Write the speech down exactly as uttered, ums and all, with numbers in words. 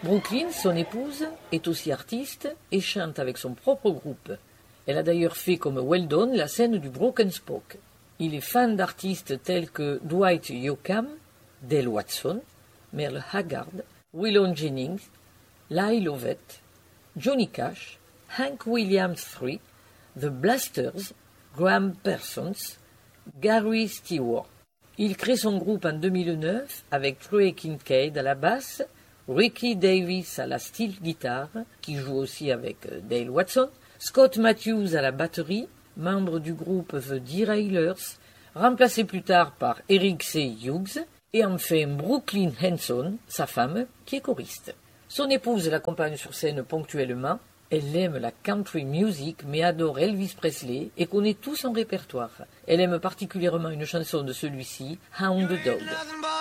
Brooklyn, son épouse, est aussi artiste et chante avec son propre groupe. Elle a d'ailleurs fait comme Weldon la scène du Broken Spoke. Il est fan d'artistes tels que Dwight Yoakam, Dale Watson, Merle Haggard, Waylon Jennings, Lyle Lovett, Johnny Cash, Hank Williams trois, The Blasters, Graham Parsons, Gary Stewart. Il crée son groupe en deux mille neuf avec Trey Kincaid à la basse, Ricky Davis à la steel guitare, qui joue aussi avec Dale Watson, Scott Matthews à la batterie, membre du groupe The Derailers, remplacé plus tard par Eric C. Hughes, et enfin Brooklyn Henson, sa femme, qui est choriste. Son épouse l'accompagne sur scène ponctuellement. Elle aime la country music, mais adore Elvis Presley et connaît tout son répertoire. Elle aime particulièrement une chanson de celui-ci, Hound Dog.